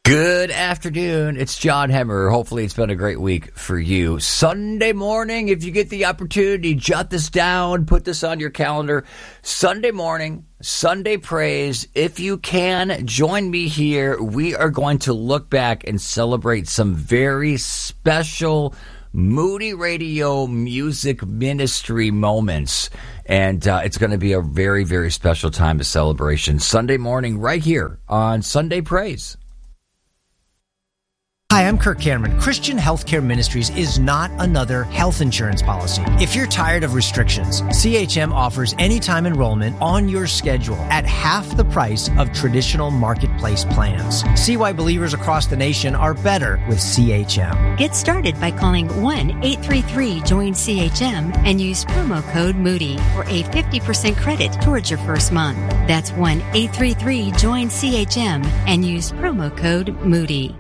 Good afternoon. It's John Hemmer. Hopefully it's been a great week for you. Sunday morning, if you get the opportunity, jot this down, put this on your calendar. Sunday morning, Sunday praise. If you can, join me here. We are going to look back and celebrate some very special Moody Radio music ministry moments. And it's going to be a very, very special time of celebration. Sunday morning, right here on Sunday Praise. Hi, I'm Kirk Cameron. Christian Healthcare Ministries is not another health insurance policy. If you're tired of restrictions, CHM offers anytime enrollment on your schedule at half the price of traditional marketplace plans. See why believers across the nation are better with CHM. Get started by calling 1-833-JOIN-CHM and use promo code Moody for a 50% credit towards your first month. That's 1-833-JOIN-CHM and use promo code Moody.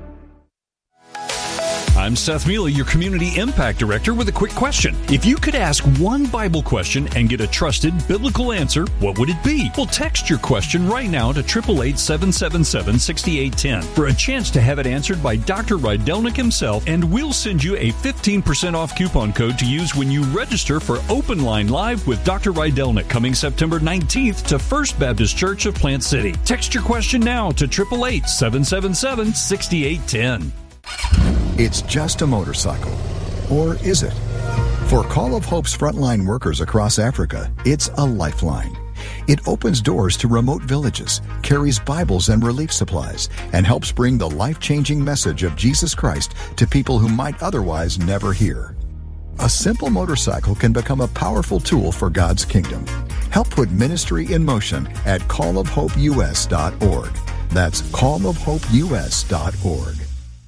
I'm Seth Mealy, your Community Impact Director, with a quick question. If you could ask one Bible question and get a trusted biblical answer, what would it be? Well, text your question right now to 888-777-6810 for a chance to have it answered by Dr. Rydelnik himself, and we'll send you a 15% off coupon code to use when you register for Open Line Live with Dr. Rydelnik coming September 19th to First Baptist Church of Plant City. Text your question now to 888-777-6810. It's just a motorcycle. Or is it? For Call of Hope's frontline workers across Africa, it's a lifeline. It opens doors to remote villages, carries Bibles and relief supplies, and helps bring the life-changing message of Jesus Christ to people who might otherwise never hear. A simple motorcycle can become a powerful tool for God's kingdom. Help put ministry in motion at callofhopeus.org. That's callofhopeus.org.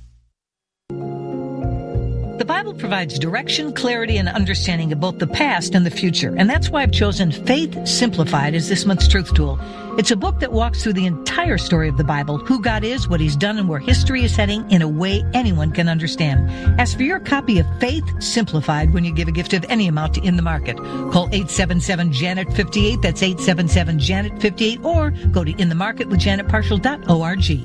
The Bible provides direction, clarity, and understanding of both the past and the future. And that's why I've chosen Faith Simplified as this month's truth tool. It's a book that walks through the entire story of the Bible, who God is, what He's done, and where history is heading in a way anyone can understand. Ask for your copy of Faith Simplified when you give a gift of any amount to In the Market. Call 877-JANET-58. That's 877-JANET-58. Or go to inthemarketwithjanetparshall.org.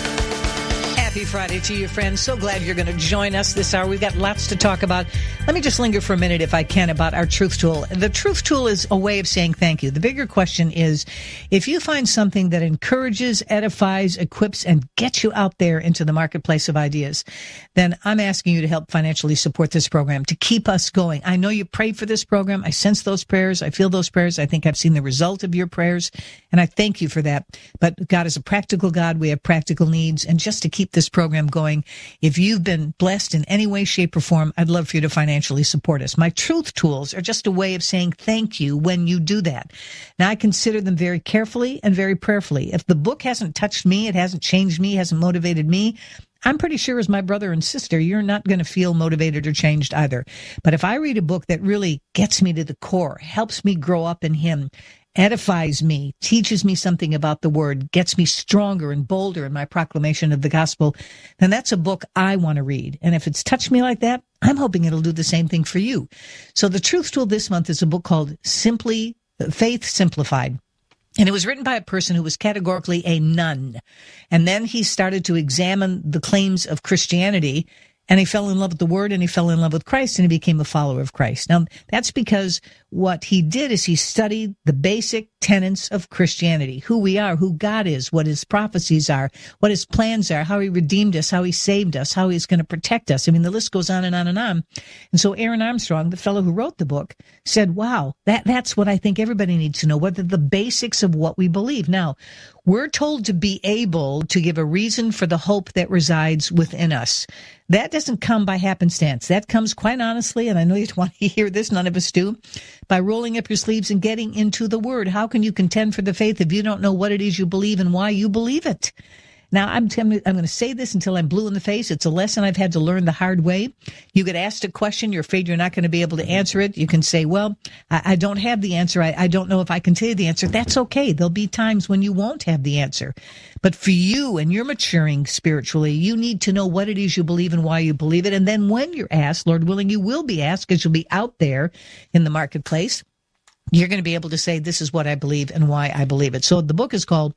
Happy Friday to you, friends. So glad you're going to join us this hour. We've got lots to talk about. Let me just linger for a minute, if I can, about our Truth Tool. The Truth Tool is a way of saying thank you. The bigger question is, if you find something that encourages, edifies, equips, and gets you out there into the marketplace of ideas, then I'm asking you to help financially support this program, to keep us going. I know you prayed for this program. I sense those prayers. I feel those prayers. I think I've seen the result of your prayers, and I thank you for that. But God is a practical God. We have practical needs, and just to keep this program going, if you've been blessed in any way, shape, or form, I'd love for you to financially support us. My Truth Tools are just a way of saying thank you when you do that. Now, I consider them very carefully and very prayerfully. If the book hasn't touched me, it hasn't changed me, hasn't motivated me, I'm pretty sure as my brother and sister, you're not going to feel motivated or changed either. But if I read a book that really gets me to the core, helps me grow up in Him, edifies me, teaches me something about the Word, gets me stronger and bolder in my proclamation of the gospel, then that's a book I want to read. And if it's touched me like that, I'm hoping it'll do the same thing for you. So the Truth Tool this month is a book called Faith Simplified. And it was written by a person who was categorically a nun. And then he started to examine the claims of Christianity, and he fell in love with the Word, and he fell in love with Christ, and he became a follower of Christ. Now, that's because what he did is he studied the basic tenets of Christianity, who we are, who God is, what His prophecies are, what His plans are, how He redeemed us, how He saved us, how He's going to protect us. I mean, the list goes on and on and on. And so Aaron Armstrong, the fellow who wrote the book, said, wow, that's what I think everybody needs to know, what are the basics of what we believe. Now, we're told to be able to give a reason for the hope that resides within us. That doesn't come by happenstance. That comes, quite honestly, and I know you want to hear this, none of us do, by rolling up your sleeves and getting into the Word. How can you contend for the faith if you don't know what it is you believe and why you believe it? Now, I'm going to say this until I'm blue in the face. It's a lesson I've had to learn the hard way. You get asked a question, you're afraid you're not going to be able to answer it. You can say, well, I don't have the answer. I don't know if I can tell you the answer. That's okay. There'll be times when you won't have the answer. But for you, and you're maturing spiritually, you need to know what it is you believe and why you believe it. And then when you're asked, Lord willing, you will be asked, because you'll be out there in the marketplace, you're going to be able to say, this is what I believe and why I believe it. So the book is called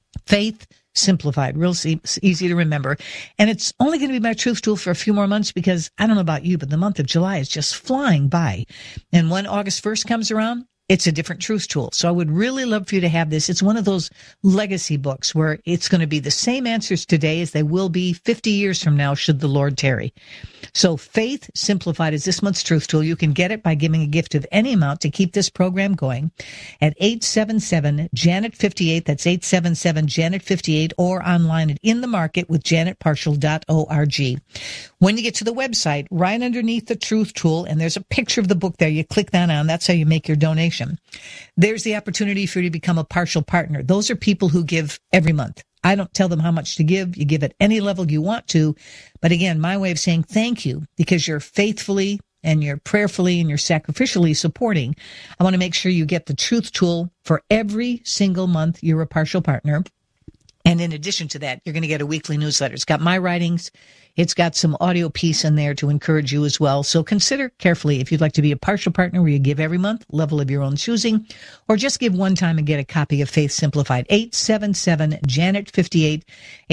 Faith Simplified, real easy to remember. And it's only going to be my truth tool for a few more months because I don't know about you, but the month of July is just flying by. And when August 1st comes around, it's a different truth tool. So I would really love for you to have this. It's one of those legacy books where it's going to be the same answers today as they will be 50 years from now, should the Lord tarry. So Faith Simplified is this month's truth tool. You can get it by giving a gift of any amount to keep this program going at 877-JANET-58. That's 877-JANET-58, or online at In the Market with janetparshall.org. When you get to the website, right underneath the truth tool, and there's a picture of the book there, you click that on. That's how you make your donation. There's the opportunity for you to become a partial partner. Those are people who give every month. I don't tell them how much to give. You give at any level you want to. But again, my way of saying thank you, because you're faithfully and you're prayerfully and you're sacrificially supporting. I want to make sure you get the truth tool for every single month you're a partial partner. And in addition to that, you're going to get a weekly newsletter. It's got my writings. It's got some audio piece in there to encourage you as well. So consider carefully if you'd like to be a partial partner where you give every month, level of your own choosing, or just give one time and get a copy of Faith Simplified. 877-JANET-58,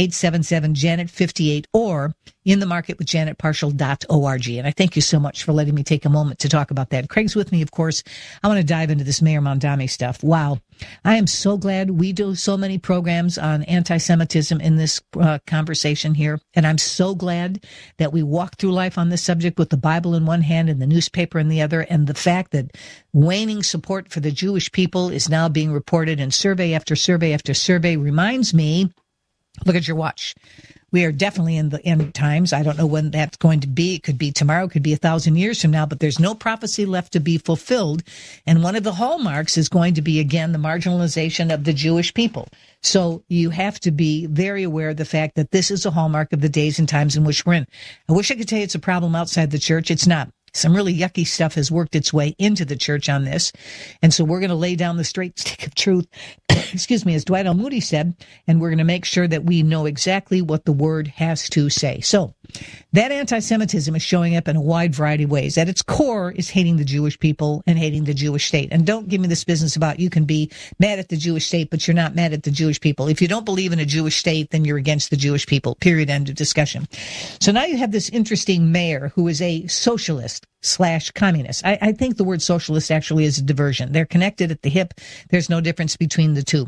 877-JANET-58, or In the Market with janetparshall.org. And I thank you so much for letting me take a moment to talk about that. Craig's with me, of course. I want to dive into this Mayor Mamdani stuff. Wow. I am so glad we do so many programs on anti-Semitism in this conversation here. And I'm so glad that we walk through life on this subject with the Bible in one hand and the newspaper in the other. And the fact that waning support for the Jewish people is now being reported in survey after survey after survey reminds me, look at your watch. We are definitely in the end times. I don't know when that's going to be. It could be tomorrow, it could be 1,000 years from now, but there's no prophecy left to be fulfilled. And one of the hallmarks is going to be, again, the marginalization of the Jewish people. So you have to be very aware of the fact that this is a hallmark of the days and times in which we're in. I wish I could tell you it's a problem outside the church. It's not. Some really yucky stuff has worked its way into the church on this. And so we're going to lay down the straight stick of truth, excuse me, as Dwight L. Moody said, and we're going to make sure that we know exactly what the word has to say. So that anti-Semitism is showing up in a wide variety of ways. At its core is hating the Jewish people and hating the Jewish state. And don't give me this business about you can be mad at the Jewish state, but you're not mad at the Jewish people. If you don't believe in a Jewish state, then you're against the Jewish people, period, end of discussion. So now you have this interesting mayor who is a socialist / communist. I think the word socialist actually is a diversion. They're connected at the hip. There's no difference between the two.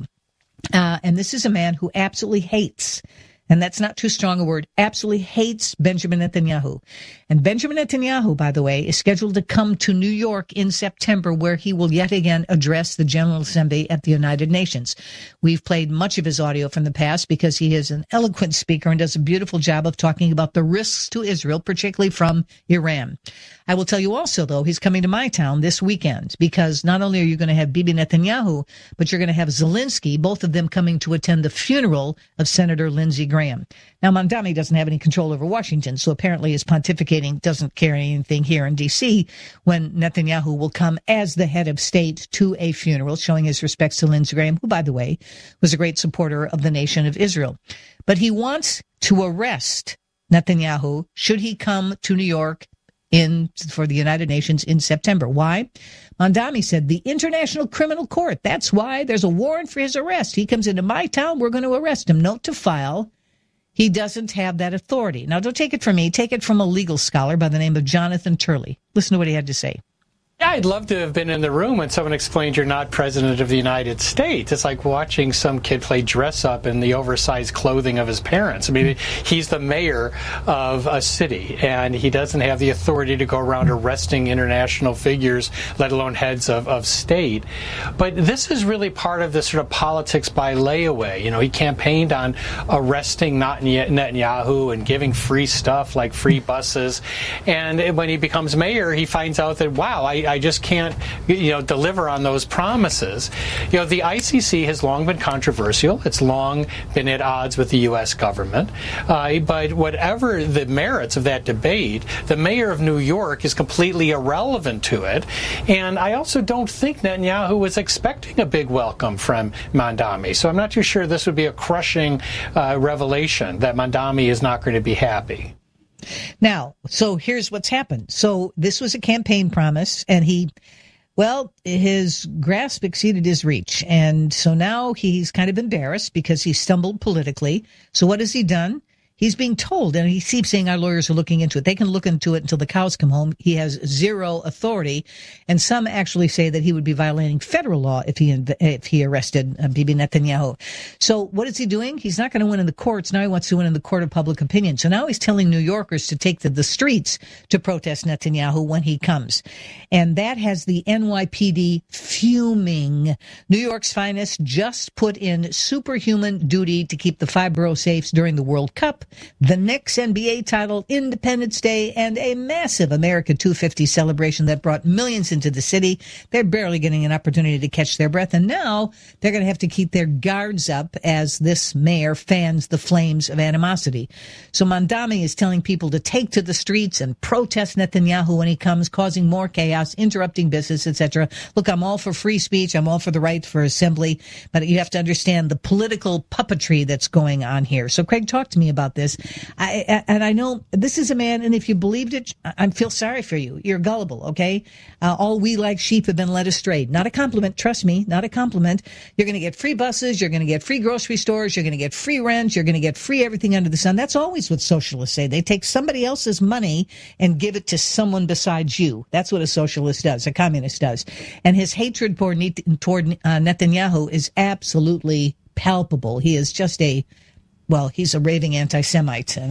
And this is a man who absolutely hates, and that's not too strong a word, absolutely hates Benjamin Netanyahu. And Benjamin Netanyahu, by the way, is scheduled to come to New York in September, where he will yet again address the General Assembly at the United Nations. We've played much of his audio from the past because he is an eloquent speaker and does a beautiful job of talking about the risks to Israel, particularly from Iran. I will tell you also, though, he's coming to my town this weekend because not only are you going to have Bibi Netanyahu, but you're going to have Zelensky, both of them coming to attend the funeral of Senator Lindsey Graham. Now, Mamdani doesn't have any control over Washington, so apparently his pontificating doesn't carry anything here in D.C. when Netanyahu will come as the head of state to a funeral, showing his respects to Lindsey Graham, who, by the way, was a great supporter of the nation of Israel. But he wants to arrest Netanyahu should he come to New York for the United Nations in September. Why? Mamdani said the International Criminal Court. That's why there's a warrant for his arrest. He comes into my town, we're going to arrest him. Note to file, he doesn't have that authority. Now, don't take it from me. Take it from a legal scholar by the name of Jonathan Turley. Listen to what he had to say. Yeah, I'd love to have been in the room when someone explained you're not president of the United States. It's like watching some kid play dress up in the oversized clothing of his parents. I mean, he's the mayor of a city, and he doesn't have the authority to go around arresting international figures, let alone heads of state. But this is really part of this sort of politics by layaway. You know, he campaigned on arresting Netanyahu and giving free stuff like free buses. And when he becomes mayor, he finds out that, wow, I just can't, deliver on those promises. The ICC has long been controversial. It's long been at odds with the U.S. government. But whatever the merits of that debate, the mayor of New York is completely irrelevant to it. And I also don't think Netanyahu was expecting a big welcome from Mamdani. So I'm not too sure this would be a crushing revelation that Mamdani is not going to be happy. Now, so here's what's happened. So this was a campaign promise, and he Well, his grasp exceeded his reach, and so now he's kind of embarrassed because he stumbled politically. So what has he done? He's being told, and he keeps saying our lawyers are looking into it. They can look into it until the cows come home. He has zero authority, and some actually say that he would be violating federal law if he arrested Bibi Netanyahu. So what is he doing? He's not going to win in the courts. Now he wants to win in the court of public opinion. So now he's telling New Yorkers to take to the streets to protest Netanyahu when he comes. And that has the NYPD fuming. New York's finest just put in superhuman duty to keep the 5 borough safes during the World Cup, the Knicks NBA title, Independence Day, and a massive America 250 celebration that brought millions into the city. They're barely getting an opportunity to catch their breath, and now they're going to have to keep their guards up as this mayor fans the flames of animosity. So Mandami is telling people to take to the streets and protest Netanyahu when he comes, causing more chaos, interrupting business, etc. Look, I'm all for free speech. I'm all for the right for assembly, but you have to understand the political puppetry that's going on here. So Craig, talk to me about this. I know this is a man, and if you believed it, I feel sorry for you. You're gullible, okay? All we like sheep have been led astray. Not a compliment, trust me, not a compliment. You're going to get free buses, you're going to get free grocery stores, you're going to get free rent, you're going to get free everything under the sun. That's always what socialists say. They take somebody else's money and give it to someone besides you. That's what a socialist does, a communist does. And his hatred toward Netanyahu is absolutely palpable. He is just he's a raving anti-Semite, and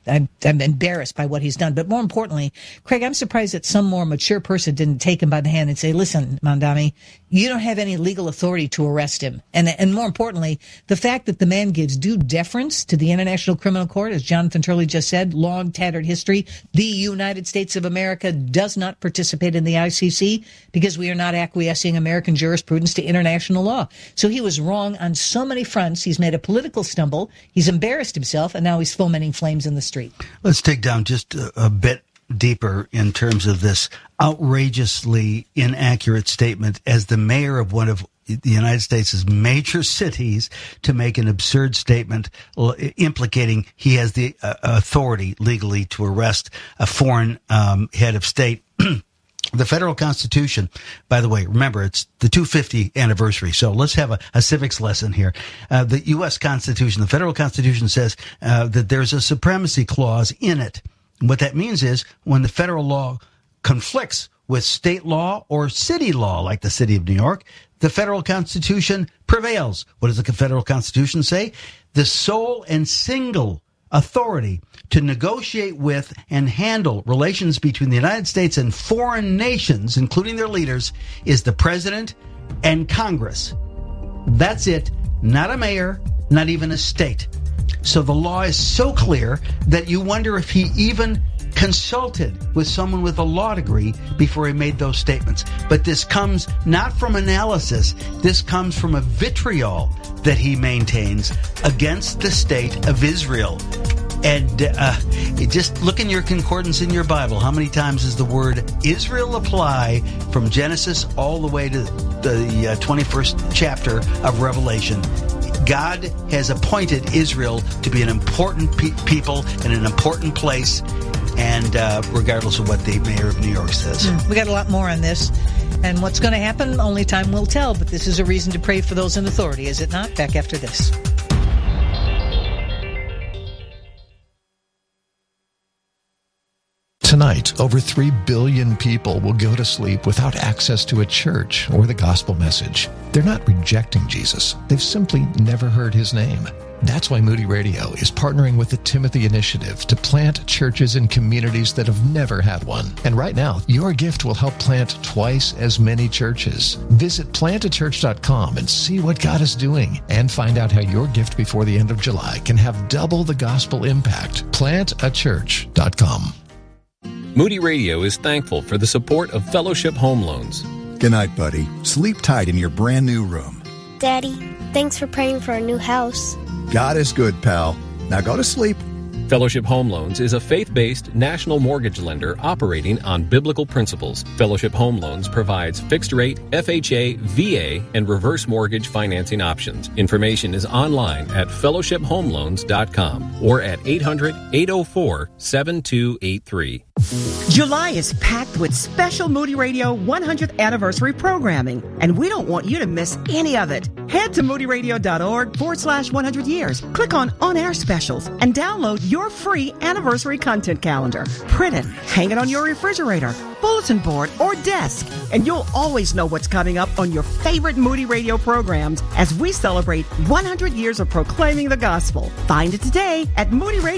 I'm embarrassed by what he's done. But more importantly, Craig, I'm surprised that some more mature person didn't take him by the hand and say, listen, Mandami, you don't have any legal authority to arrest him. And more importantly, the fact that the man gives due deference to the International Criminal Court, as Jonathan Turley just said, long tattered history. The United States of America does not participate in the ICC because we are not acquiescing American jurisprudence to international law. So he was wrong on so many fronts. He's made a political stumble. He's embarrassed himself, and now he's fomenting flames in the street. Let's dig down just a bit deeper in terms of this outrageously inaccurate statement as the mayor of one of the United States' major cities to make an absurd statement implicating he has the authority legally to arrest a foreign head of state. The federal Constitution, by the way, remember, it's the 250th anniversary, so let's have a civics lesson here. The U.S. Constitution, the federal Constitution says that there's a supremacy clause in it. What that means is when the federal law conflicts with state law or city law, like the city of New York, the federal Constitution prevails. What does the federal Constitution say? The sole and single authority to negotiate with and handle relations between the United States and foreign nations, including their leaders, is the president and Congress. That's it. Not a mayor, not even a state. So the law is so clear that you wonder if he even consulted with someone with a law degree before he made those statements. But this comes not from analysis. This comes from a vitriol that he maintains against the state of Israel. And just look in your concordance in your Bible. How many times does the word Israel apply from Genesis all the way to the 21st chapter of Revelation? God has appointed Israel to be an important people in an important place, and regardless of what the mayor of New York says. We got a lot more on this. And what's going to happen, only time will tell. But this is a reason to pray for those in authority, is it not? Back after this. Tonight, over 3 billion people will go to sleep without access to a church or the gospel message. They're not rejecting Jesus. They've simply never heard his name. That's why Moody Radio is partnering with the Timothy Initiative to plant churches in communities that have never had one. And right now, your gift will help plant twice as many churches. Visit plantachurch.com and see what God is doing, and find out how your gift before the end of July can have double the gospel impact. Plantachurch.com. Moody Radio is thankful for the support of Fellowship Home Loans. Good night, buddy. Sleep tight in your brand new room. Daddy, thanks for praying for our new house. God is good, pal. Now go to sleep. Fellowship Home Loans is a faith-based national mortgage lender operating on biblical principles. Fellowship Home Loans provides fixed-rate, FHA, VA, and reverse mortgage financing options. Information is online at fellowshiphomeloans.com or at 800-804-7283. July is packed with special Moody Radio 100th anniversary programming, and we don't want you to miss any of it. Head to moodyradio.org/100 years. Click on air specials and download your free anniversary content calendar. Print it, hang it on your refrigerator, bulletin board, or desk, and you'll always know what's coming up on your favorite Moody Radio programs as we celebrate 100 years of proclaiming the gospel. Find it today at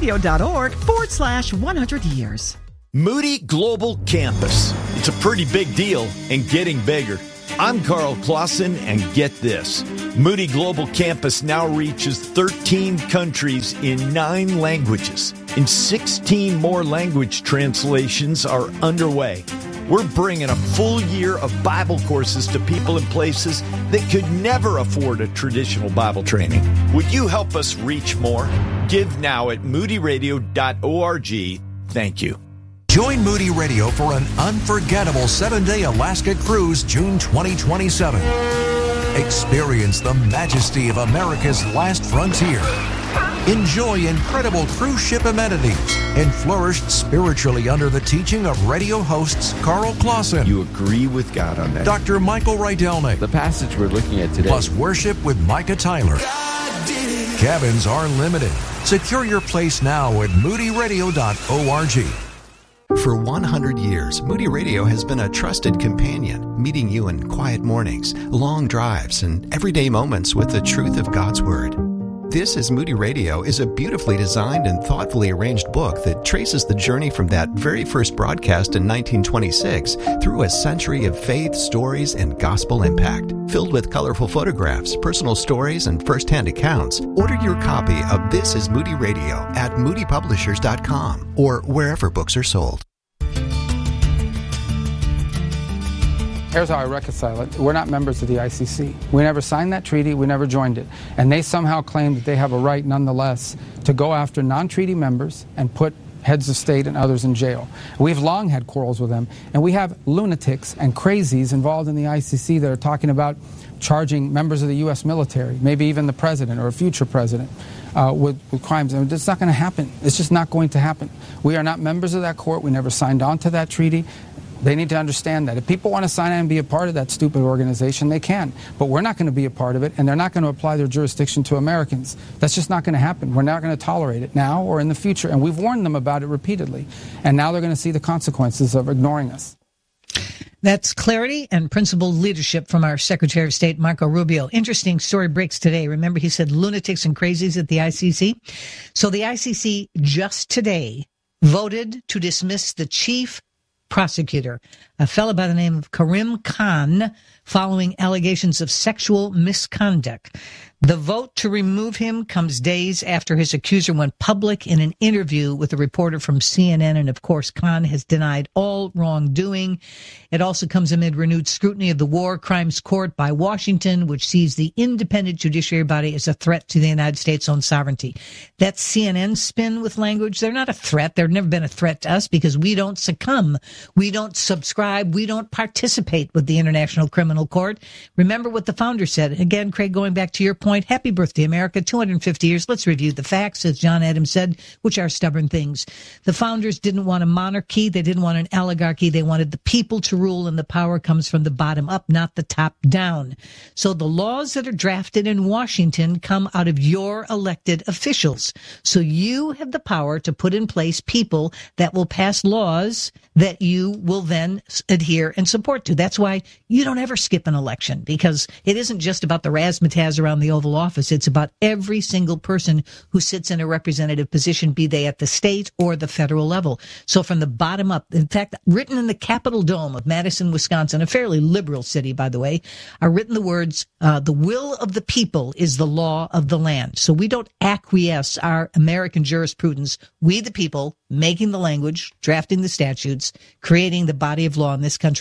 moodyradio.org/100 years. Moody Global Campus. It's a pretty big deal and getting bigger. I'm Carl Clausen, and get this. Moody Global Campus now reaches 13 countries in 9 languages, and 16 more language translations are underway. We're bringing a full year of Bible courses to people in places that could never afford a traditional Bible training. Would you help us reach more? Give now at moodyradio.org. Thank you. Join Moody Radio for an unforgettable 7-day Alaska cruise, June 2027. Experience the majesty of America's last frontier. Enjoy incredible cruise ship amenities and flourish spiritually under the teaching of radio hosts Carl Clausen. You agree with God on that? Dr. Michael Rydelnik. The passage we're looking at today. Plus worship with Micah Tyler. Cabins are limited. Secure your place now at moodyradio.org. For 100 years, Moody Radio has been a trusted companion, meeting you in quiet mornings, long drives, and everyday moments with the truth of God's Word. This is Moody Radio is a beautifully designed and thoughtfully arranged book that traces the journey from that very first broadcast in 1926 through a century of faith, stories, and gospel impact. Filled with colorful photographs, personal stories, and first-hand accounts, order your copy of This is Moody Radio at moodypublishers.com or wherever books are sold. Here's how I reconcile it. We're not members of the ICC. We never signed that treaty. We never joined it. And they somehow claim that they have a right, nonetheless, to go after non-treaty members and put heads of state and others in jail. We've long had quarrels with them. And we have lunatics and crazies involved in the ICC that are talking about charging members of the U.S. military, maybe even the president or a future president, with crimes. And it's not going to happen. It's just not going to happen. We are not members of that court. We never signed on to that treaty. They need to understand that. If people want to sign on and be a part of that stupid organization, they can. But we're not going to be a part of it, and they're not going to apply their jurisdiction to Americans. That's just not going to happen. We're not going to tolerate it now or in the future. And we've warned them about it repeatedly. And now they're going to see the consequences of ignoring us. That's clarity and principled leadership from our Secretary of State, Marco Rubio. Interesting story breaks today. Remember, he said lunatics and crazies at the ICC? So the ICC just today voted to dismiss the chief prosecutor, a fellow by the name of Karim Khan, following allegations of sexual misconduct. The vote to remove him comes days after his accuser went public in an interview with a reporter from CNN, and of course, Khan has denied all wrongdoing. It also comes amid renewed scrutiny of the War Crimes Court by Washington, which sees the independent judiciary body as a threat to the United States' own sovereignty. That's CNN's spin with language. They're not a threat. They've never been a threat to us because we don't succumb. We don't subscribe. We don't participate with the International Criminal Court. Remember what the founder said. Again, Craig, going back to your point, happy birthday, America, 250 years. Let's review the facts, as John Adams said, which are stubborn things. The founders didn't want a monarchy. They didn't want an oligarchy. They wanted the people to rule, and the power comes from the bottom up, not the top down. So the laws that are drafted in Washington come out of your elected officials. So you have the power to put in place people that will pass laws that you will then adhere and support to. That's why you don't ever skip an election, because it isn't just about the razzmatazz around the Oval Office. It's about every single person who sits in a representative position, be they at the state or the federal level. So from the bottom up, in fact, written in the Capitol Dome of Madison, Wisconsin, a fairly liberal city, by the way, are written the words, the will of the people is the law of the land. So we don't acquiesce our American jurisprudence. We, the people, making the language, drafting the statutes, creating the body of law in this country.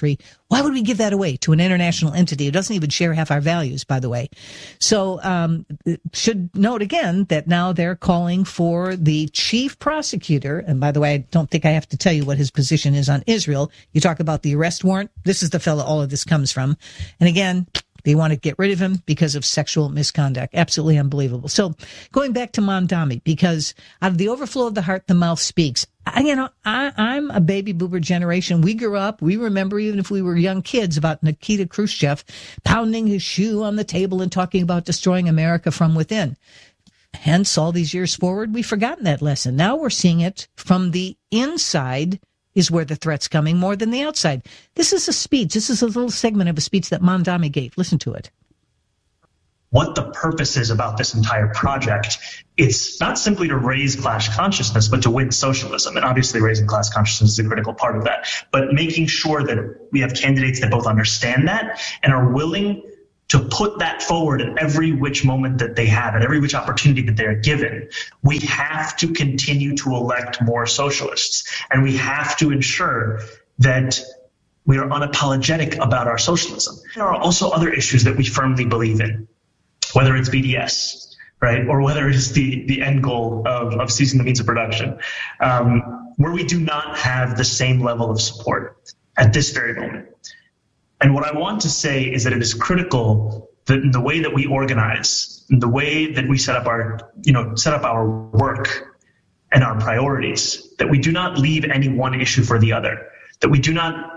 Why would we give that away to an international entity who doesn't even share half our values, by the way? So should note again that now they're calling for the chief prosecutor. And by the way, I don't think I have to tell you what his position is on Israel. You talk about the arrest warrant. This is the fellow all of this comes from. And again, they want to get rid of him because of sexual misconduct. Absolutely unbelievable. So going back to Mamdani, because out of the overflow of the heart, the mouth speaks. I'm a baby boomer generation. We grew up, we remember, even if we were young kids, about Nikita Khrushchev pounding his shoe on the table and talking about destroying America from within. Hence, all these years forward, we've forgotten that lesson. Now we're seeing it from the inside is where the threat's coming more than the outside. This is a speech. This is a little segment of a speech that Mamdani gave. Listen to it. What the purpose is about this entire project, it's not simply to raise class consciousness, but to win socialism. And obviously raising class consciousness is a critical part of that. But making sure that we have candidates that both understand that and are willing to put that forward at every which moment that they have, at every which opportunity that they're given. We have to continue to elect more socialists, and we have to ensure that we are unapologetic about our socialism. There are also other issues that we firmly believe in, whether it's BDS, right, or whether it is the end goal of ceasing the means of production, where we do not have the same level of support at this very moment. And what I want to say is that it is critical that in the way that we organize, in the way that we set up our work and our priorities, that we do not leave any one issue for the other, that we do not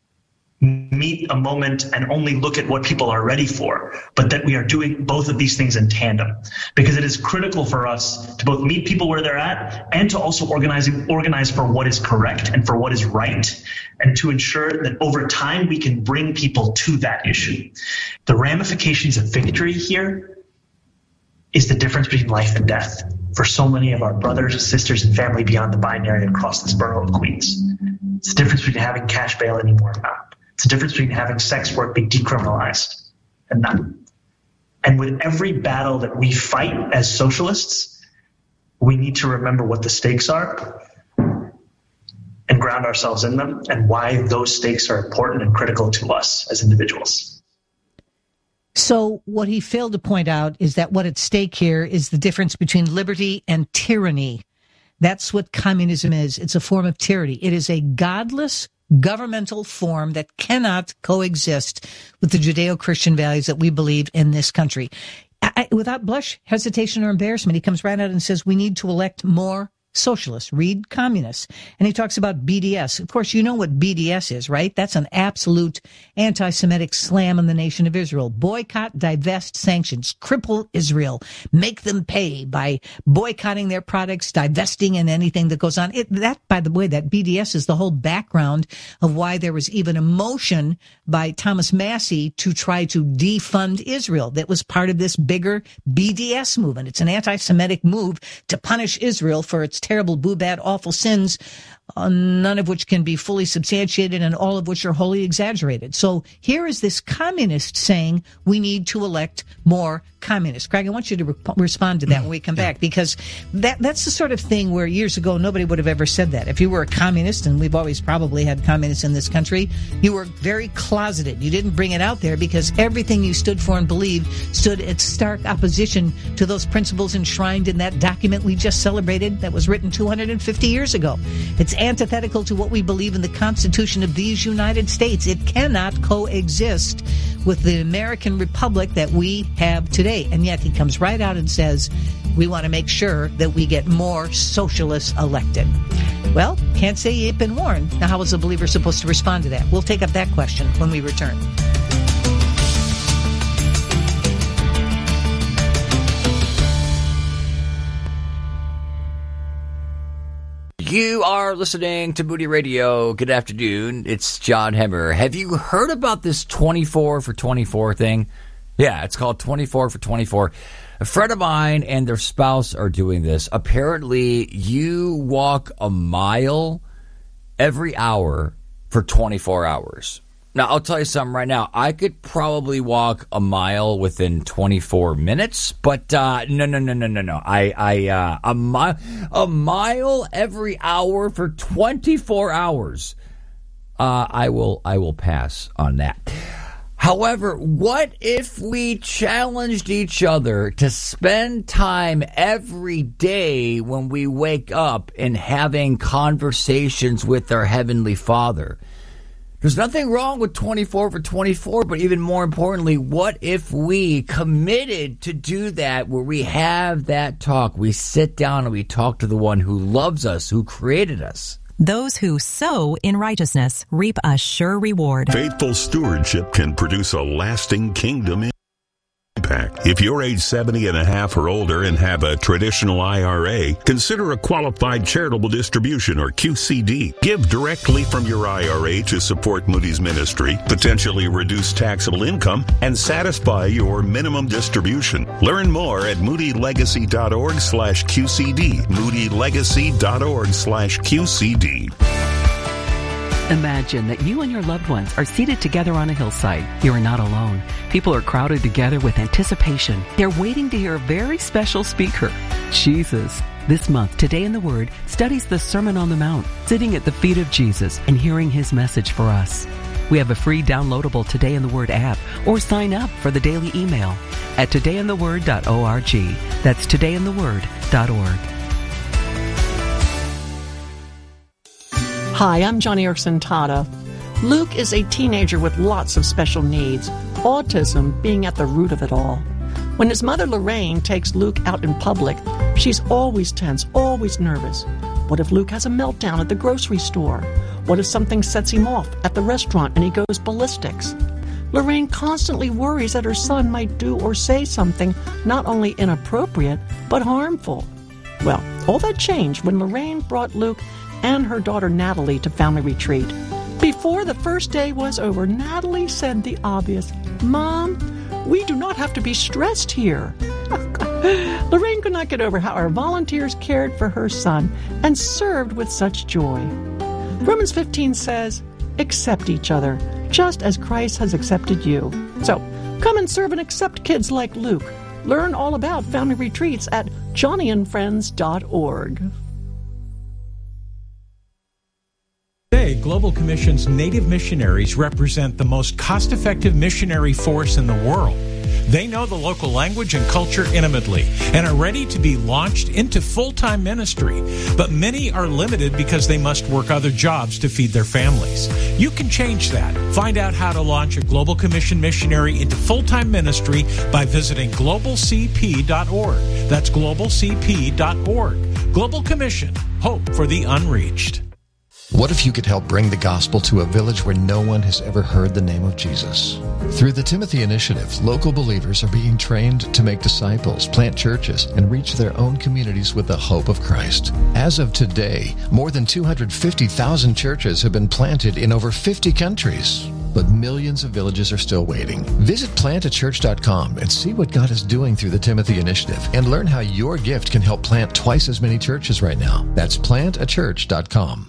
meet a moment and only look at what people are ready for, but that we are doing both of these things in tandem, because it is critical for us to both meet people where they're at and to also organize for what is correct and for what is right, and to ensure that over time we can bring people to that issue. The ramifications of victory here is the difference between life and death for so many of our brothers, sisters, and family beyond the binary across this borough of Queens. It's the difference between having cash bail anymore or not. It's the difference between having sex work be decriminalized and not. And with every battle that we fight as socialists, we need to remember what the stakes are and ground ourselves in them and why those stakes are important and critical to us as individuals. So what he failed to point out is that what at stake here is the difference between liberty and tyranny. That's what communism is. It's a form of tyranny. It is a godless governmental form that cannot coexist with the Judeo-Christian values that we believe in this country. Without blush, hesitation, or embarrassment, he comes right out and says we need to elect more socialists, read communists. And he talks about BDS. Of course, you know what BDS is, right? That's an absolute anti-Semitic slam on the nation of Israel. Boycott, divest, sanctions, cripple Israel, make them pay by boycotting their products, divesting, and anything that goes on. That, by the way, that BDS is the whole background of why there was even a motion by Thomas Massie to try to defund Israel. That was part of this bigger BDS movement. It's an anti-Semitic move to punish Israel for its terrible, bad, awful sins, none of which can be fully substantiated and all of which are wholly exaggerated. So here is this communist saying we need to elect more communists. Craig, I want you to respond to that when we come back, because that's the sort of thing where years ago nobody would have ever said that. If you were a communist, and we've always probably had communists in this country, you were very closeted. You didn't bring it out there because everything you stood for and believed stood at stark opposition to those principles enshrined in that document we just celebrated that was written 250 years ago. It's antithetical to what we believe in the Constitution of these United States. It cannot coexist with the American Republic that we have today. And yet he comes right out and says, we want to make sure that we get more socialists elected. Well, can't say you've been warned. Now, how is a believer supposed to respond to that? We'll take up that question when we return. You are listening to Moody Radio. Good afternoon. It's John Hemmer. Have you heard about this 24 for 24 thing? Yeah, it's called 24 for 24. A friend of mine and their spouse are doing this. Apparently, you walk a mile every hour for 24 hours. Now, I'll tell you something right now. I could probably walk a mile within 24 minutes, but no. A mile every hour for 24 hours. I will pass on that. However, what if we challenged each other to spend time every day when we wake up in having conversations with our Heavenly Father? There's nothing wrong with 24 for 24, but even more importantly, what if we committed to do that, where we have that talk, we sit down and we talk to the one who loves us, who created us? Those who sow in righteousness reap a sure reward. Faithful stewardship can produce a lasting kingdom impact. If you're age 70 and a half or older and have a traditional IRA, consider a qualified charitable distribution, or QCD. Give directly from your IRA to support Moody's ministry, potentially reduce taxable income, and satisfy your minimum distribution. Learn more at moodylegacy.org/QCD. moodylegacy.org/QCD. Imagine that you and your loved ones are seated together on a hillside. You are not alone. People are crowded together with anticipation. They're waiting to hear a very special speaker, Jesus. This month, Today in the Word studies the Sermon on the Mount, sitting at the feet of Jesus and hearing his message for us. We have a free downloadable Today in the Word app, or sign up for the daily email at todayintheword.org. That's todayintheword.org. Hi, I'm Johnny Erickson Tata. Luke is a teenager with lots of special needs, autism being at the root of it all. When his mother Lorraine takes Luke out in public, she's always tense, always nervous. What if Luke has a meltdown at the grocery store? What if something sets him off at the restaurant and he goes ballistics? Lorraine constantly worries that her son might do or say something not only inappropriate, but harmful. Well, all that changed when Lorraine brought Luke and her daughter Natalie to family retreat. Before the first day was over, Natalie said the obvious, "Mom, we do not have to be stressed here." Lorraine could not get over how our volunteers cared for her son and served with such joy. Romans 15 says, "Accept each other, just as Christ has accepted you." So, come and serve and accept kids like Luke. Learn all about family retreats at johnnyandfriends.org. Today, Global Commission's Native missionaries represent the most cost-effective missionary force in the world. They know the local language and culture intimately and are ready to be launched into full-time ministry. But many are limited because they must work other jobs to feed their families. You can change that. Find out how to launch a Global Commission missionary into full-time ministry by visiting globalcp.org. That's globalcp.org. Global Commission. Hope for the unreached. What if you could help bring the gospel to a village where no one has ever heard the name of Jesus? Through the Timothy Initiative, local believers are being trained to make disciples, plant churches, and reach their own communities with the hope of Christ. As of today, more than 250,000 churches have been planted in over 50 countries. But millions of villages are still waiting. Visit plantachurch.com and see what God is doing through the Timothy Initiative, and learn how your gift can help plant twice as many churches right now. That's plantachurch.com.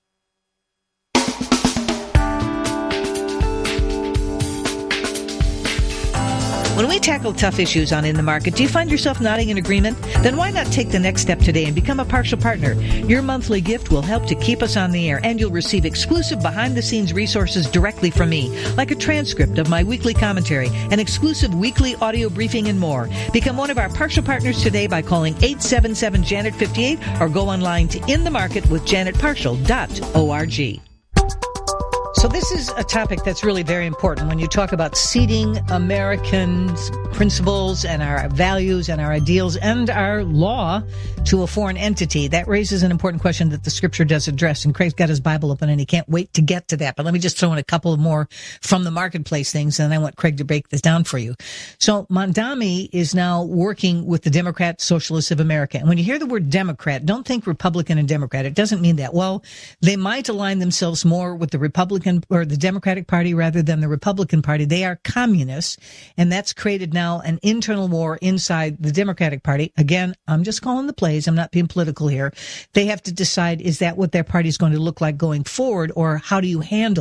When we tackle tough issues on In the Market, do you find yourself nodding in agreement? Then why not take the next step today and become a partial partner? Your monthly gift will help to keep us on the air, and you'll receive exclusive behind-the-scenes resources directly from me, like a transcript of my weekly commentary, an exclusive weekly audio briefing, and more. Become one of our partial partners today by calling 877-JANET-58 or go online to inthemarketwithjanetpartial.org. So this is a topic that's really very important when you talk about seeding Americans' principles and our values and our ideals and our law to a foreign entity. That raises an important question that the scripture does address. And Craig's got his Bible open and he can't wait to get to that. But let me just throw in a couple of more from the marketplace things, and I want Craig to break this down for you. So Mondami is now working with the Democrat Socialists of America. And when you hear the word Democrat, don't think Republican and Democrat. It doesn't mean that. Well, they might align themselves more with the Republican or the Democratic Party rather than the Republican Party. They are communists, and that's created now an internal war inside the Democratic Party. Again, I'm just calling the plays. I'm not being political here. They have to decide, is that what their party is going to look like going forward, or how do you handle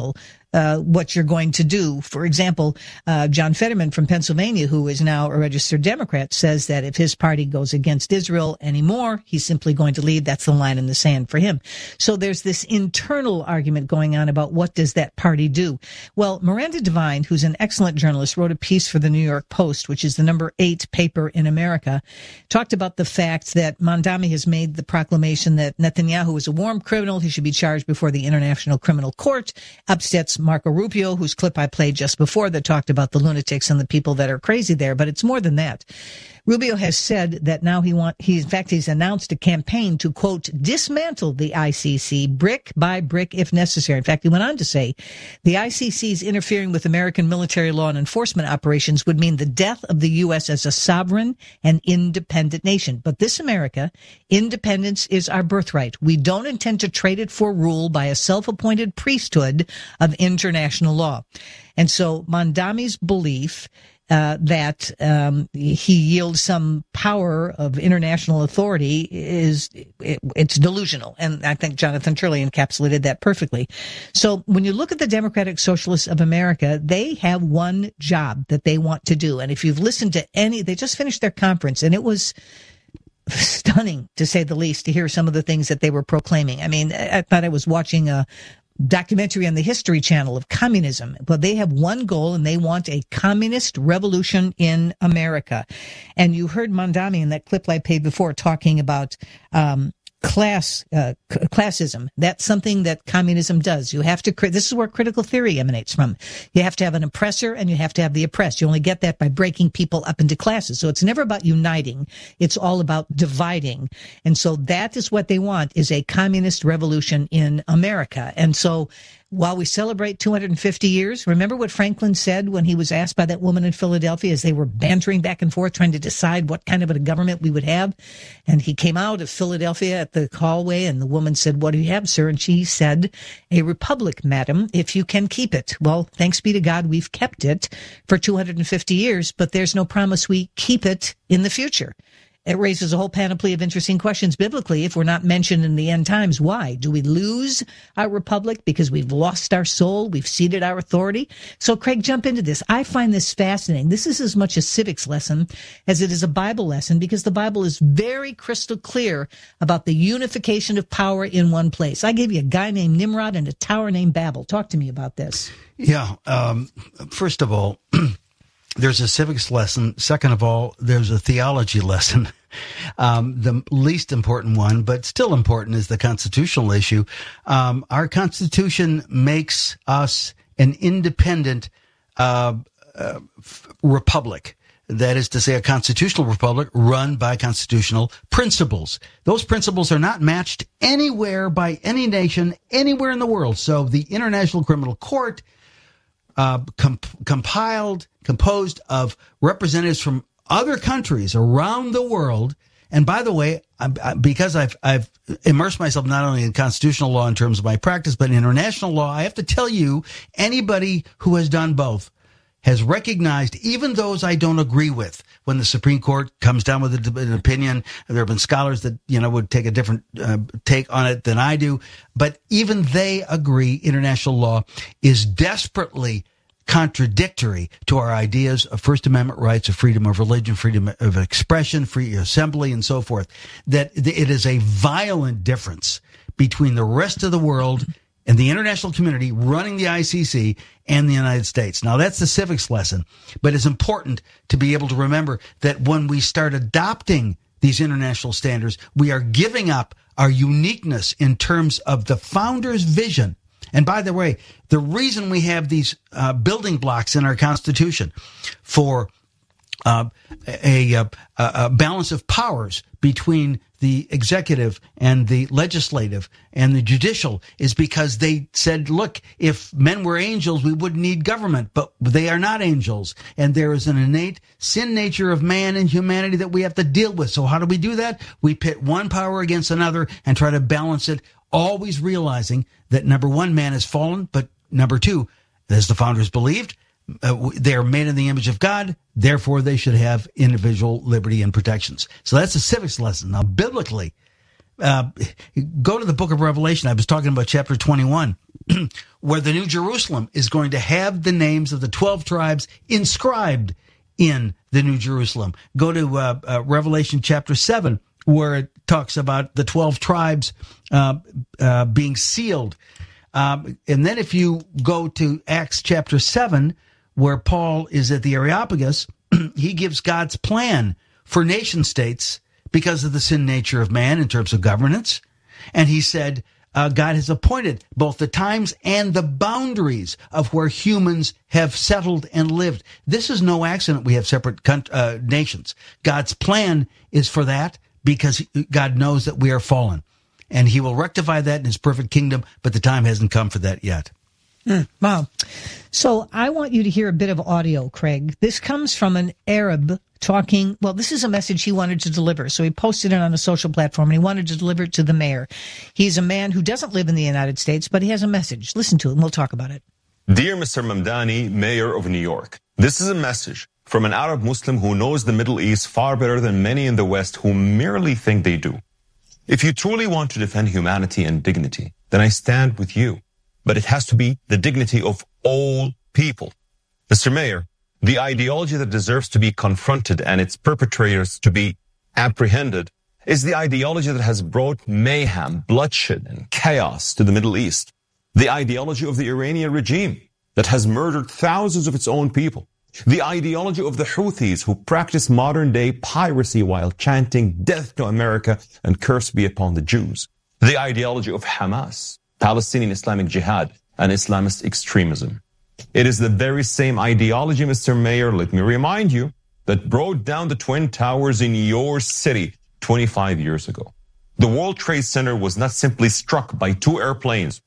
what you're going to do. For example, John Fetterman from Pennsylvania, who is now a registered Democrat, says that if his party goes against Israel anymore, he's simply going to leave. That's the line in the sand for him. So there's this internal argument going on about what does that party do. Well, Miranda Devine, who's an excellent journalist, wrote a piece for the New York Post, which is the number 8 paper in America, talked about the fact that Mamdani has made the proclamation that Netanyahu is a war criminal. He should be charged before the International Criminal Court. Upsets Marco Rubio, whose clip I played just before that talked about the lunatics and the people that are crazy there. But it's more than that. Rubio has said that now he's announced a campaign to, quote, dismantle the ICC brick by brick if necessary. In fact, he went on to say the ICC's interfering with American military law and enforcement operations would mean the death of the U.S. as a sovereign and independent nation. But this America, independence is our birthright. We don't intend to trade it for rule by a self-appointed priesthood of international law. And so Mamdani's belief that he yields some power of international authority it's delusional. And I think Jonathan Turley encapsulated that perfectly. So when you look at the Democratic Socialists of America, they have one job that they want to do. And if you've listened to they just finished their conference, and it was stunning, to say the least, to hear some of the things that they were proclaiming. I mean, I thought I was watching a documentary on the History Channel of communism. But they have one goal, and they want a communist revolution in America. And you heard Mamdani in that clip I played before talking about classism. That's something that communism does. You have to, this is where critical theory emanates from. You have to have an oppressor and you have to have the oppressed. You only get that by breaking people up into classes. So it's never about uniting. It's all about dividing. And so that is what they want, is a communist revolution in America. And so while we celebrate 250 years, remember what Franklin said when he was asked by that woman in Philadelphia as they were bantering back and forth trying to decide what kind of a government we would have? And he came out of Philadelphia at the hallway, and the woman said, "What do you have, sir?" And she said, "A republic, madam, if you can keep it." Well, thanks be to God, we've kept it for 250 years, but there's no promise we keep it in the future. It raises a whole panoply of interesting questions biblically if we're not mentioned in the end times. Why? Do we lose our republic because we've lost our soul? We've ceded our authority? So, Craig, jump into this. I find this fascinating. This is as much a civics lesson as it is a Bible lesson, because the Bible is very crystal clear about the unification of power in one place. I gave you a guy named Nimrod and a tower named Babel. Talk to me about this. Yeah. First of all, there's a civics lesson. Second of all, there's a theology lesson. The least important one, but still important, is the constitutional issue. Our Constitution makes us an independent republic. That is to say, a constitutional republic run by constitutional principles. Those principles are not matched anywhere by any nation, anywhere in the world. So the International Criminal Court, composed of representatives from other countries around the world. And by the way, because I've immersed myself not only in constitutional law in terms of my practice, but in international law, I have to tell you, anybody who has done both has recognized, even those I don't agree with, when the Supreme Court comes down with an opinion. There have been scholars that, would take a different take on it than I do. But even they agree international law is desperately contradictory to our ideas of First Amendment rights, of freedom of religion, freedom of expression, free assembly, and so forth. That it is a violent difference between the rest of the world and the international community running the ICC and the United States. Now, that's the civics lesson, but it's important to be able to remember that when we start adopting these international standards, we are giving up our uniqueness in terms of the founders' vision. And by the way, the reason we have these building blocks in our Constitution for a balance of powers between the executive and the legislative and the judicial is because they said, look, if men were angels, we wouldn't need government, but they are not angels. And there is an innate sin nature of man and humanity that we have to deal with. So how do we do that? We pit one power against another and try to balance it, always realizing that, number one, man is fallen, but number two, as the founders believed, they are made in the image of God, therefore they should have individual liberty and protections. So that's a civics lesson. Now, biblically, Go to the book of Revelation. I was talking about chapter 21, where the New Jerusalem is going to have the names of the 12 tribes inscribed in the New Jerusalem. Go to Revelation chapter 7, where it talks about the 12 tribes being sealed. And then if you go to Acts chapter 7, where Paul is at the Areopagus, he gives God's plan for nation states because of the sin nature of man in terms of governance. And he said, God has appointed both the times and the boundaries of where humans have settled and lived. This is no accident we have separate nations. God's plan is for that because God knows that we are fallen. And he will rectify that in his perfect kingdom, but the time hasn't come for that yet. Wow. So I want you to hear a bit of audio, Craig. This comes from an Arab talking. Well, this is a message he wanted to deliver. So he posted it on a social platform and he wanted to deliver it to the mayor. He's a man who doesn't live in the United States, but he has a message. Listen to it and we'll talk about it. Dear Mr. Mamdani, Mayor of New York, this is a message from an Arab Muslim who knows the Middle East far better than many in the West who merely think they do. If you truly want to defend humanity and dignity, then I stand with you. But it has to be the dignity of all people. Mr. Mayor, the ideology that deserves to be confronted and its perpetrators to be apprehended is the ideology that has brought mayhem, bloodshed, and chaos to the Middle East. The ideology of the Iranian regime that has murdered thousands of its own people. The ideology of the Houthis who practice modern-day piracy while chanting death to America and curse be upon the Jews. The ideology of Hamas, Palestinian Islamic Jihad, and Islamist extremism. It is the very same ideology, Mr. Mayor, let me remind you, that brought down the Twin Towers in your city 25 years ago. The World Trade Center was not simply struck by 2 airplanes.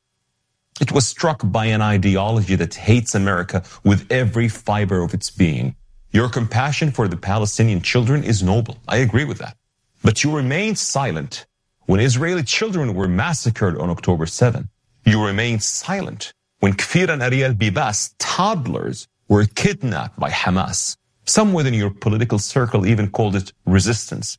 It was struck by an ideology that hates America with every fiber of its being. Your compassion for the Palestinian children is noble. I agree with that. But you remained silent when Israeli children were massacred on October 7. You remained silent when Kfir and Ariel Bibas, toddlers, were kidnapped by Hamas. Some within your political circle even called it resistance.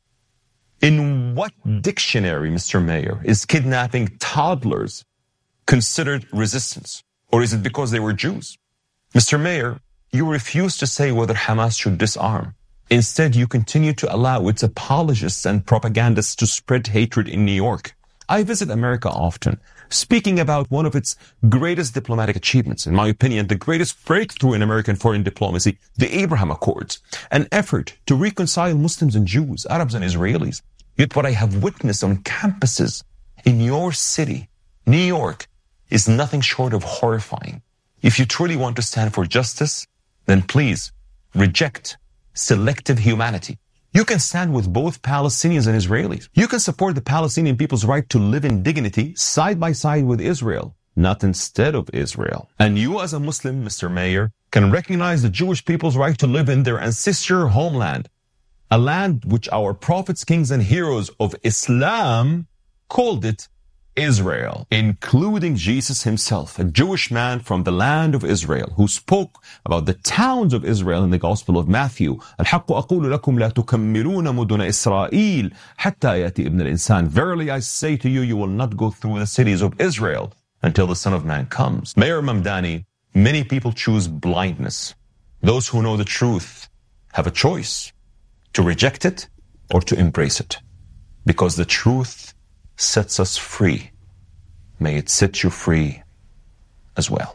In what dictionary, Mr. Mayor, is kidnapping toddlers considered resistance? Or is it because they were Jews? Mr. Mayor, you refuse to say whether Hamas should disarm. Instead, you continue to allow its apologists and propagandists to spread hatred in New York. I visit America often, speaking about one of its greatest diplomatic achievements, in my opinion, the greatest breakthrough in American foreign diplomacy, the Abraham Accords, an effort to reconcile Muslims and Jews, Arabs and Israelis. Yet what I have witnessed on campuses in your city, New York, is nothing short of horrifying. If you truly want to stand for justice, then please reject selective humanity. You can stand with both Palestinians and Israelis. You can support the Palestinian people's right to live in dignity side by side with Israel, not instead of Israel. And you as a Muslim, Mr. Mayor, can recognize the Jewish people's right to live in their ancestral homeland, a land which our prophets, kings, and heroes of Islam called it Israel, including Jesus himself, a Jewish man from the land of Israel, who spoke about the towns of Israel in the Gospel of Matthew. الحق أقول لكم لا تكملون مدن إسرائيل حتى يأتي ابن الإنسان. Verily I say to you, you will not go through the cities of Israel until the Son of Man comes. Mayor Mamdani, many people choose blindness. Those who know the truth have a choice to reject it or to embrace it, because the truth sets us free. May it set you free as well.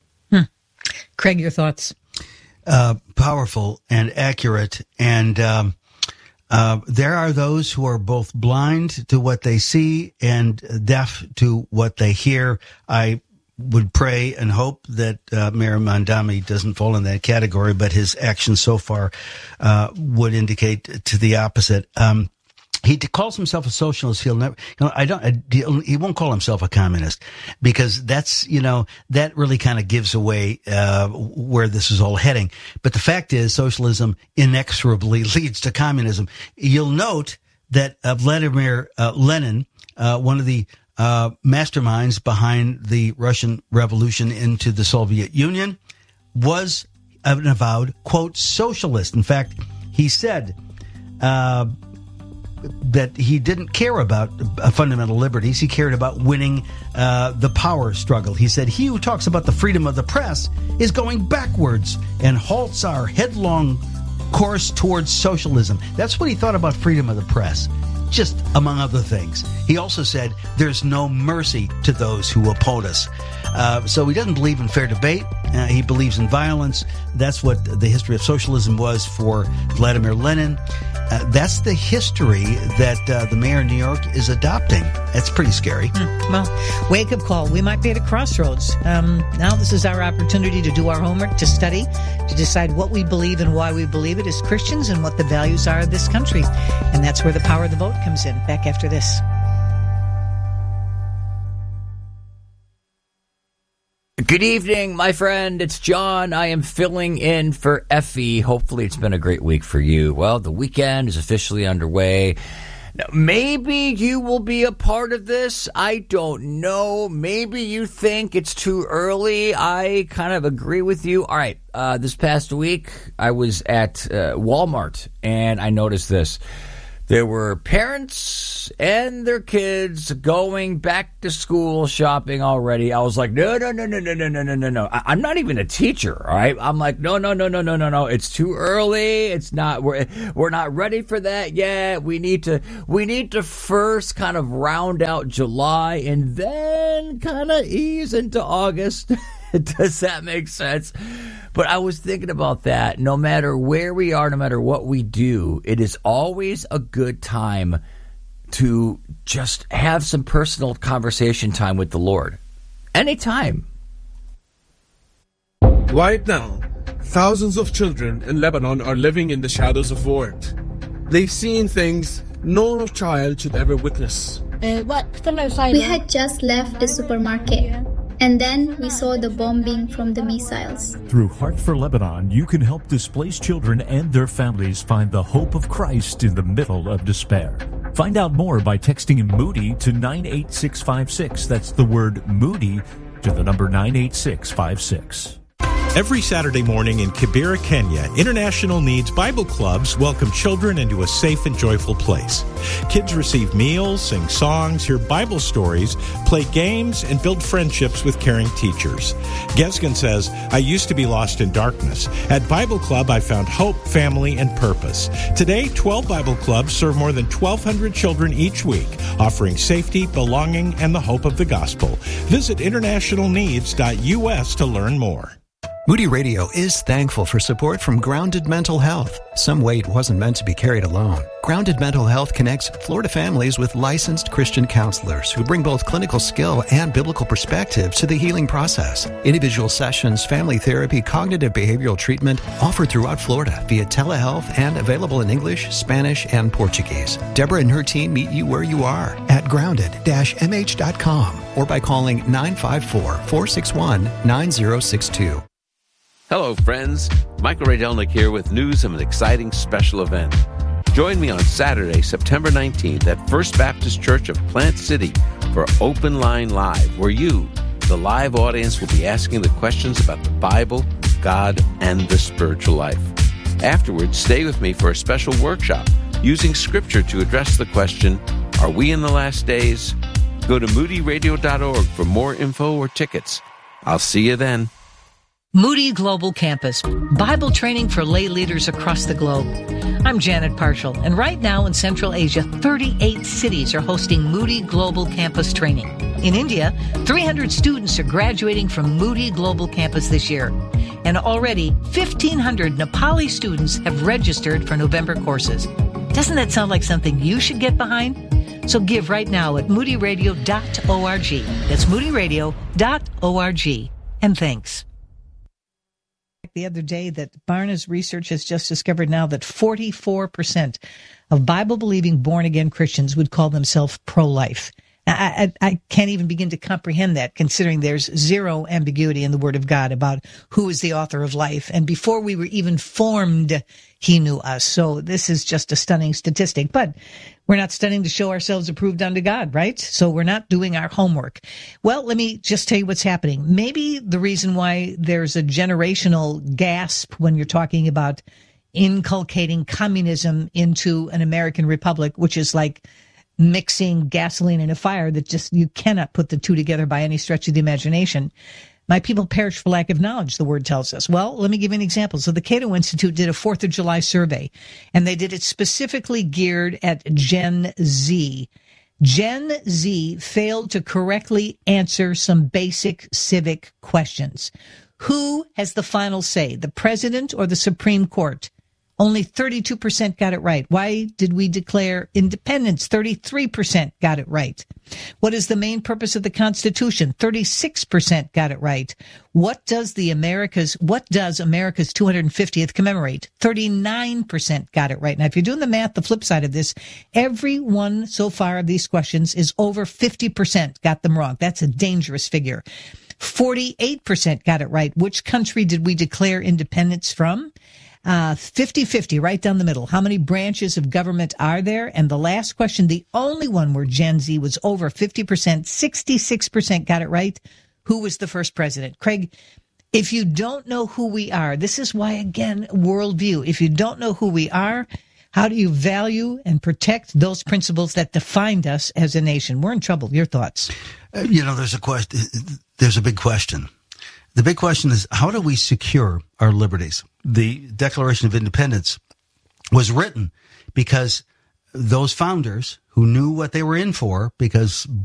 Craig, your thoughts? Powerful and accurate. And there are those who are both blind to what they see and deaf to what they hear. I would pray and hope that Mayor Mamdani doesn't fall in that category, but his actions so far would indicate to the opposite. He calls himself a socialist. He'll never, he won't call himself a communist, because that's, that really kind of gives away, where this is all heading. But the fact is, socialism inexorably leads to communism. You'll note that Vladimir Lenin, one of the masterminds behind the Russian Revolution into the Soviet Union, was an avowed, quote, socialist. In fact, he said, that he didn't care about fundamental liberties. He cared about winning the power struggle. He said, "He who talks about the freedom of the press is going backwards and halts our headlong course towards socialism." That's what he thought about freedom of the press, just among other things. He also said, "There's no mercy to those who oppose us." So he doesn't believe in fair debate. He believes in violence. That's what the history of socialism was for Vladimir Lenin. That's the history that the mayor of New York is adopting. That's pretty scary. Well, wake-up call. We might be at a crossroads. Now this is our opportunity to do our homework, to study, to decide what we believe and why we believe it as Christians and what the values are of this country. And that's where the power of the vote comes in. Back after this. Good evening, my friend. It's John. I am filling in for Effie. Hopefully it's been a great week for you. Well, the weekend is officially underway. Now, maybe you will be a part of this. I don't know. Maybe you think it's too early. I kind of agree with you. All right. This past week, I was at Walmart, and I noticed this. There were parents and their kids going back to school shopping already. I was like, no. I'm not even a teacher, all right? I'm like, no. It's too early. It's not. We're not ready for that yet. We need to first kind of round out July and then kind of ease into August. Does that make sense? But I was thinking about that. No matter where we are, no matter what we do, it is always a good time to just have some personal conversation time with the Lord. Anytime. Right now, thousands of children in Lebanon are living in the shadows of war. They've seen things no child should ever witness. We had just left the supermarket. And then we saw the bombing from the missiles. Through Heart for Lebanon, you can help displaced children and their families find the hope of Christ in the middle of despair. Find out more by texting Moody to 98656. That's the word Moody to the number 98656. Every Saturday morning in Kibera, Kenya, International Needs Bible Clubs welcome children into a safe and joyful place. Kids receive meals, sing songs, hear Bible stories, play games, and build friendships with caring teachers. Gesgen says, "I used to be lost in darkness. At Bible Club, I found hope, family, and purpose. Today, 12 Bible Clubs serve more than 1,200 children each week, offering safety, belonging, and the hope of the gospel. Visit internationalneeds.us to learn more." Moody Radio is thankful for support from Grounded Mental Health. Some weight wasn't meant to be carried alone. Grounded Mental Health connects Florida families with licensed Christian counselors who bring both clinical skill and biblical perspective to the healing process. Individual sessions, family therapy, cognitive behavioral treatment offered throughout Florida via telehealth and available in English, Spanish, and Portuguese. Deborah and her team meet you where you are at grounded-mh.com or by calling 954-461-9062. Hello, friends. Michael Ray Delnick here with news of an exciting special event. Join me on Saturday, September 19th at First Baptist Church of Plant City for Open Line Live, where you, the live audience, will be asking the questions about the Bible, God, and the spiritual life. Afterwards, stay with me for a special workshop using Scripture to address the question, are we in the last days? Go to moodyradio.org for more info or tickets. I'll see you then. Moody Global Campus, Bible training for lay leaders across the globe. I'm Janet Parshall, and right now in Central Asia, 38 cities are hosting Moody Global Campus training. In India, 300 students are graduating from Moody Global Campus this year. And already, 1,500 Nepali students have registered for November courses. Doesn't that sound like something you should get behind? So give right now at moodyradio.org. That's moodyradio.org. And thanks. The other day that Barna's research has just discovered now that 44% of Bible-believing born-again Christians would call themselves pro-life. I can't even begin to comprehend that, considering there's zero ambiguity in the Word of God about who is the author of life. And before we were even formed, He knew us. So this is just a stunning statistic. But we're not studying to show ourselves approved unto God, right? So we're not doing our homework. Well, let me just tell you what's happening. Maybe the reason why there's a generational gasp when you're talking about inculcating communism into an American republic, which is like mixing gasoline in a fire that just, you cannot put the two together by any stretch of the imagination. My people perish for lack of knowledge, the word tells us. Well, let me give you an example. So the Cato Institute did a 4th of July survey, and they did it specifically geared at Gen Z. Gen Z failed to correctly answer some basic civic questions. Who has the final say, the president or the Supreme Court? Only 32% got it right. Why did we declare independence? 33% got it right. What is the main purpose of the Constitution? 36% got it right. What does America's 250th commemorate? 39% got it right. Now, if you're doing the math, the flip side of this, every one so far of these questions is over 50% got them wrong. That's a dangerous figure. 48% got it right. Which country did we declare independence from? 50-50, right down the middle. How many branches of government are there? And the last question, the only one where Gen Z was over 50%, 66% got it right. Who was the first president? Craig, if you don't know who we are, this is why, again, worldview. If you don't know who we are, how do you value and protect those principles that defined us as a nation? We're in trouble. Your thoughts? There's a question. There's a big question. The big question is, how do we secure our liberties? The Declaration of Independence was written because those founders who knew what they were in for, because